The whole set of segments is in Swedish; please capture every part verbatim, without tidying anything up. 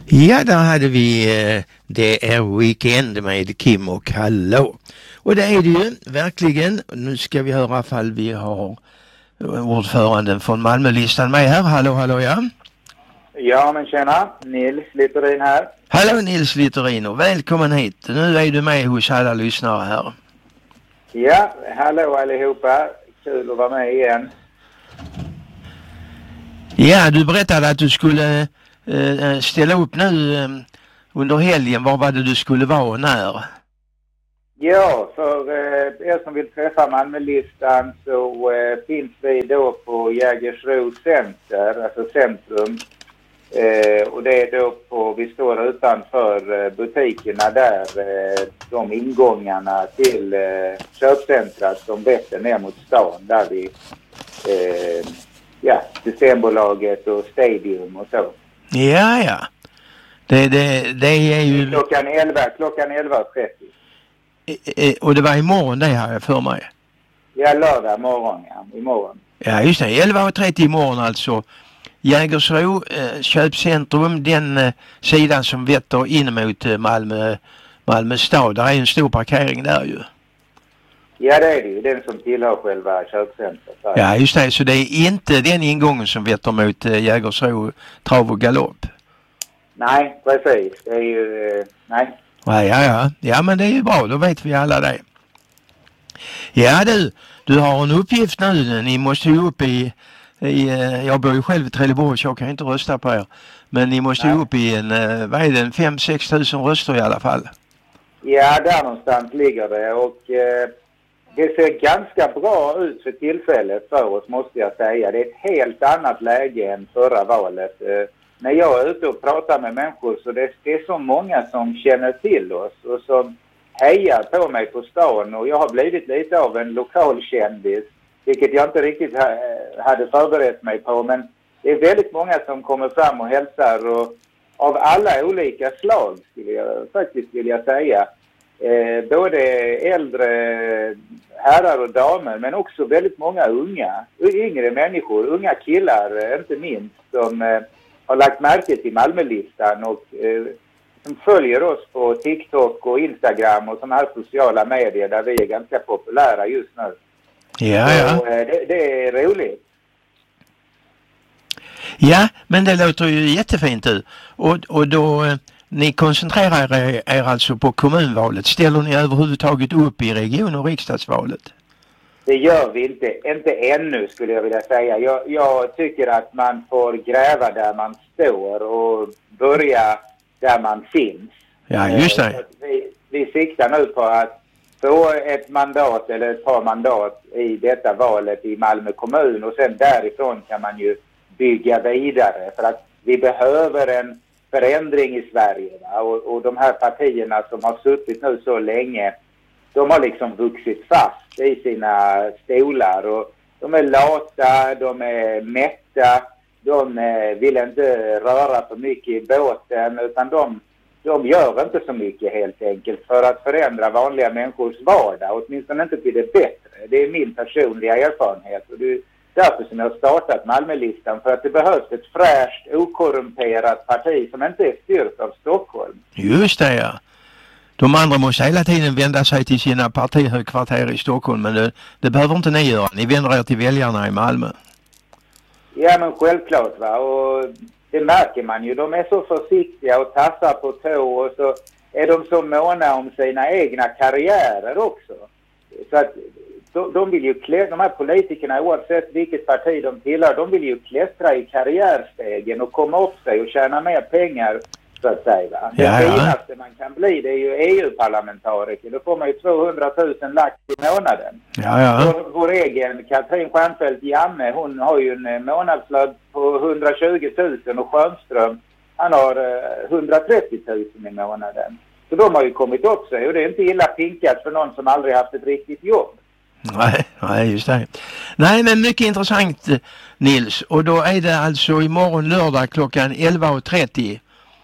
Ja, där hade vi eh, det är weekend med Kim och Hallå. Och det är det ju verkligen. Nu ska vi höra ifall vi har ordföranden från Malmölistan med här. Hallå, hallå, ja. Ja, men tjena. Nils Littorin här. Hallå Nils Littorin och välkommen hit. Nu är du med hos alla lyssnare här. Ja, hallå allihopa. Kul att vara med igen. Ja, du berättade att du skulle eh, ställa upp nu eh, under helgen. Var var det du skulle vara och när? Ja, för eh, er som vill träffa Malmölistan så eh, finns vi då på Jägersro Center, alltså centrum. Eh, och det är då på, vi står utanför eh, butikerna där, eh, de ingångarna till eh, köpcentrat som vetter ner mot stan där vi, eh, ja, Systembolaget och Stadium och så. Ja, ja. Det, det, det är ju... Klockan elva, klockan elva trettio. Eh, och det var imorgon det här för mig. Ja, lördag morgon, ja, imorgon. Ja, just det. elva trettio imorgon alltså. Jägersro eh, köpcentrum, den eh, sidan som vetter in mot eh, Malmö, Malmö stad. Där är en stor parkering där ju. Ja, det är det ju. Den som tillhör själva köpcentret. Ja, just det. Så det är inte den ingången som vetter mot eh, Jägersro trav och galopp. Nej, precis. Det är ju... Eh, nej. Ja, ja, ja. Ja, men det är ju bra. Då vet vi alla det. Ja, du. Du har en uppgift nu. Ni måste ju upp i... I, jag bor ju själv i Trelleborg så jag kan inte rösta på er. Men ni måste ju upp i en, vad är det, en fem sex tusen röster i alla fall. Ja, där någonstans ligger det. Och eh, det ser ganska bra ut för tillfället för oss, måste jag säga. Det är ett helt annat läge än förra valet. Eh, när jag är ute och pratar med människor så det, det är så många som känner till oss och som hejar på mig på stan. Och jag har blivit lite av en lokal kändis. Vilket jag inte riktigt ha, hade förberett mig på. Men det är väldigt många som kommer fram och hälsar. Och av alla olika slag skulle jag faktiskt vilja säga. Eh, både äldre herrar och damer. Men också väldigt många unga. Yngre människor. Unga killar inte minst. Som eh, har lagt märke till Malmölistan. Och eh, som följer oss på TikTok och Instagram. Och sådana här sociala medier. Där vi är ganska populära just nu. Ja, ja. Och, det, det är roligt. Ja, men det låter ju jättefint du. Och, och då, ni koncentrerar er, er alltså på kommunvalet. Ställer ni överhuvudtaget upp i region- och riksdagsvalet? Det gör vi inte. Inte ännu skulle jag vilja säga. Jag, jag tycker att man får gräva där man står och börja där man finns. Ja, just det. Vi, vi siktar nu på att få ett mandat eller ett par mandat i detta valet i Malmö kommun och sen därifrån kan man ju bygga vidare för att vi behöver en förändring i Sverige. Va? Och, och de här partierna som har suttit nu så länge, de har liksom vuxit fast i sina stolar och de är lata, de är mätta, de eh, vill inte röra för mycket i båten utan de De gör inte så mycket helt enkelt för att förändra vanliga människors vardag. Åtminstone inte till det bättre. Det är min personliga erfarenhet. Och det är därför som jag har startat Malmölistan. För att det behövs ett fräscht, okorrumperat parti som inte är styrt av Stockholm. Just det, ja. De andra måste hela tiden vända sig till sina partihögkvarter i Stockholm. Men det, det behöver inte ni göra. Ni vänder er till väljarna i Malmö. Ja, men självklart va. Och det märker man ju. De är så försiktiga och tassar på tå och så är de så måna om sina egna karriärer också. Så att de, de vill ju klä, de här politikerna oavsett vilket parti de tillhör, de vill ju klättra i karriärstegen och komma upp sig och tjäna mer pengar så att säga. Va? Det ja, ja. finaste man kan bli det är ju E U-parlamentariker. Då får man ju tvåhundratusen lax i månaden. Ja, ja. Vår, vår egen Katrin Stjernfeldt Jamme, hon har ju en månadslön på hundratjugo tusen och Schönström, han har uh, hundratrettio tusen i månaden. Så de har ju kommit upp sig och det är inte illa pinkat för någon som aldrig haft ett riktigt jobb. Nej, nej, just det. Nej, men mycket intressant Nils. Och då är det alltså imorgon lördag klockan elva trettio.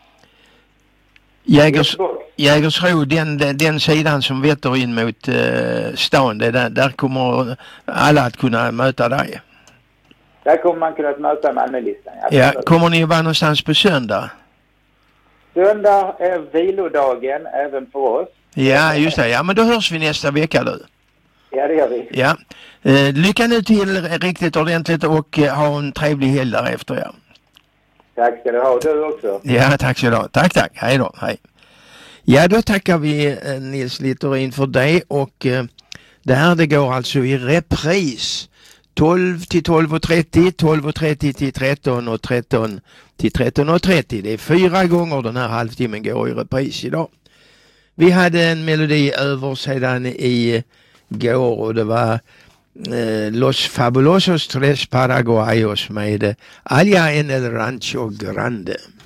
Jägers, Jägersro, den, den, den sidan som vetter in mot uh, stan, det där, där kommer alla att kunna möta dig. Där kommer man kunna möta Malmölistan. Ja, kommer ni att vara någonstans på söndag? Söndag är vilodagen även för oss. Ja, just det. Ja, men då hörs vi nästa vecka du. Ja, det gör vi. Ja. Eh, lycka nu till riktigt ordentligt och eh, ha en trevlig helg därefter. Ja. Tack ska du ha, du också. Ja, tack så du. Tack, tack. Hej då. Hej. Ja, då tackar vi eh, Nils Littorin för det och eh, det här det går alltså i repris. tolv till tolv och trettio, tolv och trettio till tretton och tretton till tretton och trettio. Det är fyra gånger den här halvtimmen går i repris idag. Vi hade en melodi över sedan i går och det var eh, Los Fabulosos Tres Paraguayos med Allá en el Rancho Grande.